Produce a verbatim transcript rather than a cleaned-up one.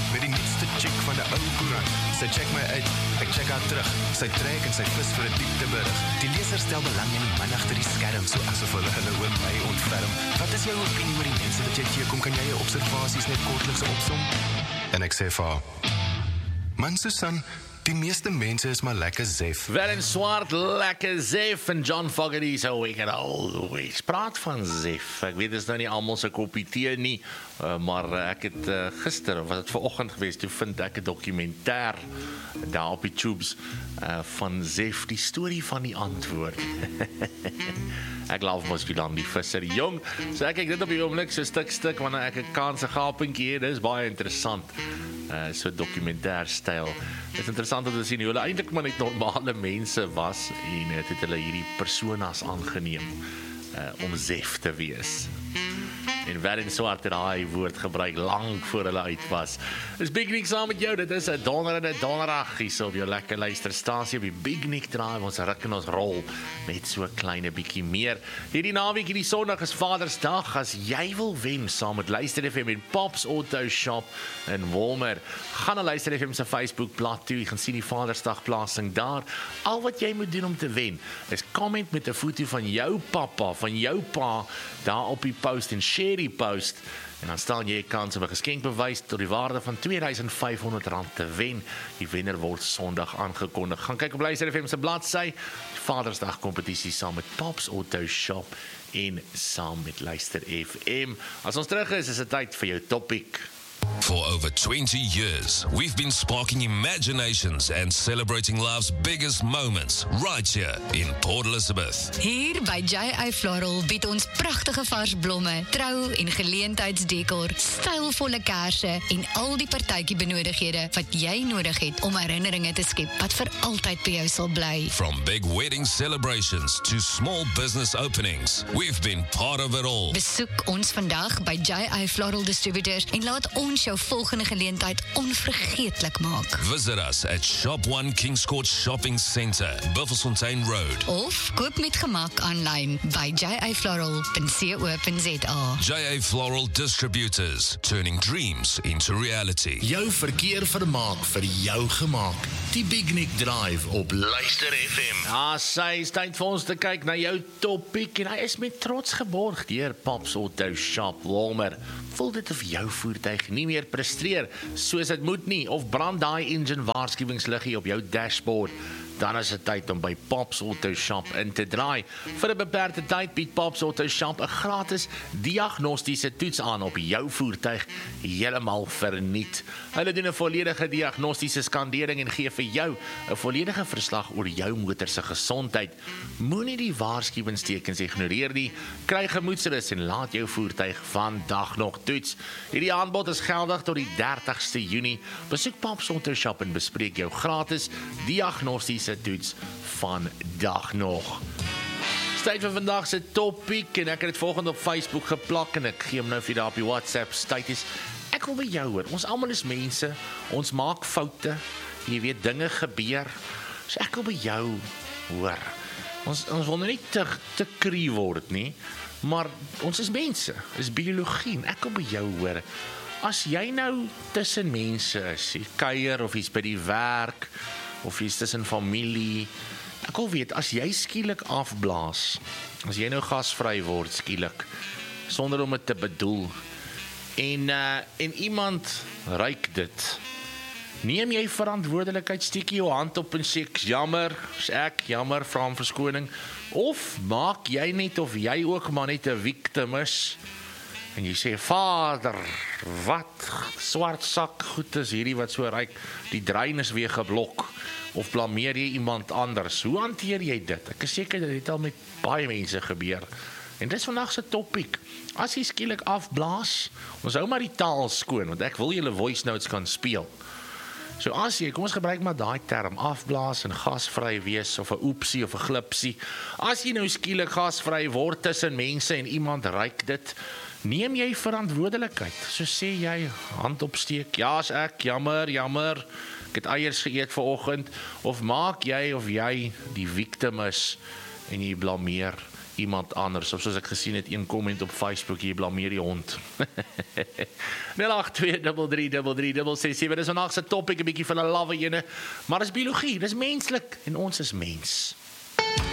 met die nuutste chick van die ou koerant. Sy check my uit, ek check haar terug. Sy trek en sy vis vir 'n diepteberig. Die leser stel belang in die man agter die skerm, so asof hulle hulle oor my ontferm. Wat is jou opinie oor die mense wat jy teekom? Kan jy jou observasies net kortliks opsom? En ek sê vir haar, man Susan, die meeste mense is maar lekker zef. Wel en swart, lekker zef. En John Fogerty so ek het always praat van zef. Ek weet, dit is nou nie almal se koppie tee nie, uh, maar uh, ek het uh, gister, of was het vanoggend geweest, toe vind ek 'n dokumentêr daar op die tubes uh, van Zef, die storie van die antwoord. Ek laaf mos Julian die visser jong, so ek kyk dit op die oomblik so stuk stuk wanneer ek 'n kans 'n gapentjie het. Dis baie interessant. Uh, so dokumentêr styl. Dit is interessant om te sien hoe hulle eintlik maar net normale mense was en het, het hulle hierdie personas aangeneem uh, om Zef te wees. En wel en swart het daai woord gebruik lank voor hulle uit was. Dis Big Nick saam met jou, dit is 'n donderende donderdag hier op jou lekker luisterstasie op die Big Nick Drive, ons ruk in ons rol met so 'n kleine bietjie meer. Hierdie naweek, hierdie Sondag is Vadersdag, as jy wil wen saam met Luister F M en Pops Auto Shop in Walmer, gaan na Luister F M se Facebookblad toe, jy gaan sien die Vadersdag plasing daar. Al wat jy moet doen om te wen, is comment met 'n foto van jou pappa, van jou pa, daar op die post en share die post, en dan staan jy 'n kans op 'n geskenkbewys tot die waarde van twee duisend vyfhonderd rand te wen. Die wenner word Sondag aangekondig. Gaan kyk op Luister F M se bladsy, Vadersdag kompetisie saam met Pops Auto Shop en saam met Luister F M. As ons terug is, is dit tyd vir jou topic. For over twenty years, we've been sparking imaginations and celebrating life's biggest moments right here in Port Elizabeth. Hier by J I Floral bied ons pragtige vars blomme, trou- en geleentheidsdekor, stylvolle kersse en al die partytjie benodighede wat jy nodig het om herinneringe te skep wat vir altyd by jou sal bly. From big wedding celebrations to small business openings, we've been part of it all. Besoek ons vandag by J I Floral Distributors en laat ons jou volgende geleentheid onvergeetlik maak. Visit us at Shop One Kings Court Shopping Centre, Buffelsfontein Road. Of koop met gemak aanlyn by j i floral dot co dot z a. J A Floral Distributors, turning dreams into reality. Jou verkeer vermaak vir jou gemaak. Die Big Nick Drive op Luister F M. Ja, sy is tyd vir ons te kyk na jou topic en hy is met trots geborg deur Pops Auto Shop Walmer. Voel dit of jou voertuig nie meer presteer soos dit moet nie, of brand daai engine waarskuwingsliggie op jou dashboard, dan is dit tyd om by Pops Auto Shop in te draai. Vir 'n beperkte tyd bied Pops Auto Shop 'n gratis diagnostiese toets aan op jou voertuig, heeltemal verniet. Hulle doen 'n volledige diagnostiese skandering en gee vir jou 'n volledige verslag oor jou motor se gesondheid. Moenie die waarskuwingstekens ignoreer nie. Kry gemoedsrus en laat jou voertuig vandag nog toets. Hierdie aanbod is geldig tot die dertigste Junie. Besoek Pops Auto Shop en bespreek jou gratis diagnostiese toets vandag nog. Tyd vir vandag se topic en ek het dit volgende op Facebook geplak en ek gee hom nou vir daar op die WhatsApp status. Ek wil by jou hoor, ons almal is mense, ons maak foute, jy weet dinge gebeur, so ek wil by jou hoor. Ons, ons wil nou nie te, te krie word nie, maar ons is mense, is biologie en ek wil by jou hoor, as jy nou tussen mense is, jy kuier of jy's by die werk, of jy's tussen familie, ek wil weet, as jy skielik afblaas, as jy nou gasvry word skielik, sonder om dit te bedoel, en, uh, en iemand ruik dit, neem jy verantwoordelikheid, steek jy jou hand op en sê, jammer, is ek, jammer, vra om verskoning, of maak jy net of jy ook maar net 'n victim is, en jy sê, Vader, wat swart sak goed is hierdie wat so ruik, die drein is weer geblok, of blameer jy iemand anders? Hoe hanteer jy dit? Ek is seker dit het al met baie mense gebeur. En dit is vandag se topic. As jy skielik afblaas, ons hou maar die taal skoon, want ek wil julle voice notes kan speel. So as jy, kom ons gebruik maar daai term, afblaas en gasvry wees, of 'n oepsie of 'n glipsie. As jy nou skielik gasvry word tussen mense en iemand ruik dit, neem jy verantwoordelikheid. So sê jy, hand opsteek, ja is ek, jammer, jammer, ek het eiers geëet vanoggend, of maak jy of jy die victim is en jy blameer iemand anders, of soos ek gesien het, een comment op Facebook, jy blameer die hond. nul agt twee drie drie drie drie drie ses sewe, dis vandag se topic, 'n bietjie van 'n lawwe ene, maar dis biologie, dis menslik, en ons is mens.